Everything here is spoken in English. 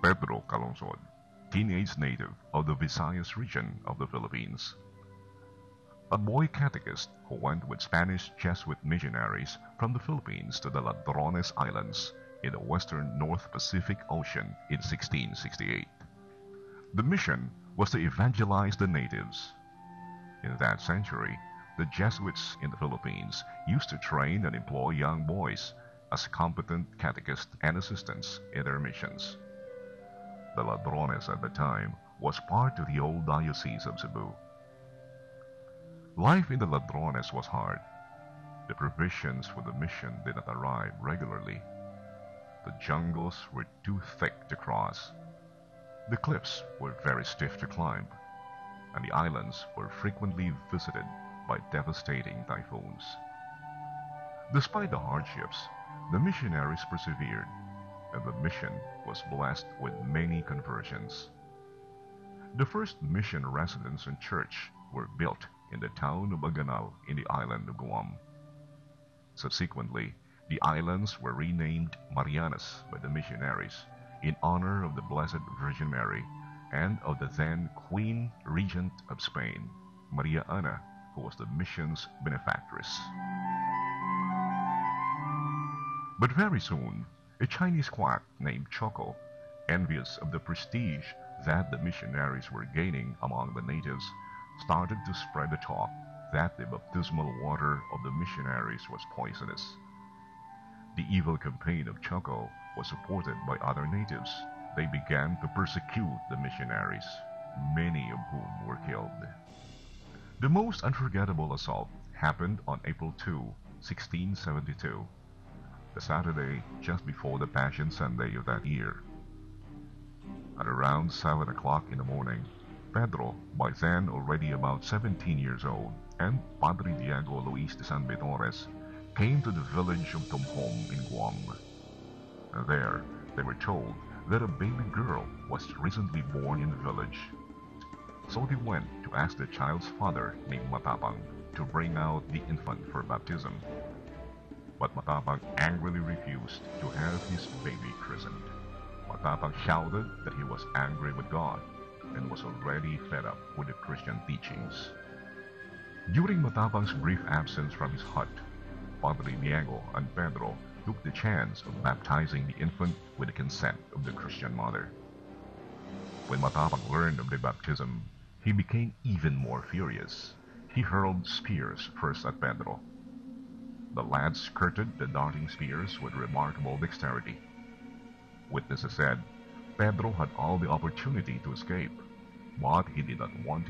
Pedro Calungsod, teenage native of the Visayas region of the Philippines. A boy catechist who went with Spanish Jesuit missionaries from the Philippines to the Ladrones Islands in the western North Pacific Ocean in 1668. The mission was to evangelize the natives. In that century, the Jesuits in the Philippines used to train and employ young boys as competent catechists and assistants in their missions. The Ladrones at the time was part of the old Diocese of Cebu. Life in the Ladrones was hard. The provisions for the mission did not arrive regularly. The jungles were too thick to cross. The cliffs were very stiff to climb, and the islands were frequently visited by devastating typhoons. Despite the hardships, the missionaries persevered, and the mission was blessed with many conversions. The first mission residence and church were built in the town of Aganal in the island of Guam. Subsequently, the islands were renamed Marianas by the missionaries in honor of the Blessed Virgin Mary and of the then Queen Regent of Spain, Maria Ana, who was the mission's benefactress. But very soon, a Chinese quack named Choco, envious of the prestige that the missionaries were gaining among the natives, started to spread the talk that the baptismal water of the missionaries was poisonous. The evil campaign of Choco was supported by other natives. They began to persecute the missionaries, many of whom were killed. The most unforgettable assault happened on April 2, 1672, the Saturday just before the Passion Sunday of that year. At around 7 o'clock in the morning, Pedro, by then already about 17 years old, and Padre Diego Luis de San Vitores came to the village of Tumhom in Guam. And there, they were told that a baby girl was recently born in the village. So they went to ask the child's father, named Matapang, to bring out the infant for baptism. But Matapang angrily refused to have his baby christened. Matapang shouted that he was angry with God and was already fed up with the Christian teachings. During Matapang's brief absence from his hut, Padre Diego and Pedro took the chance of baptizing the infant with the consent of the Christian mother. When Matapang learned of the baptism, he became even more furious. He hurled spears first at Pedro. The lad skirted the darting spears with remarkable dexterity. Witnesses said Pedro had all the opportunity to escape, but he did not want